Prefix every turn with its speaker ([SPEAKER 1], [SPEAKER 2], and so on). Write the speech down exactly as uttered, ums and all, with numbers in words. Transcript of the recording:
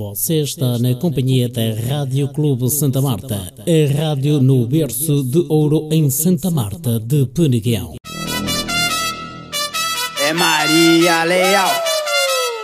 [SPEAKER 1] Você está na companhia da Rádio Clube Santa Marta, a rádio no berço de ouro em Santa Marta de Peneguião.
[SPEAKER 2] É Maria Leal.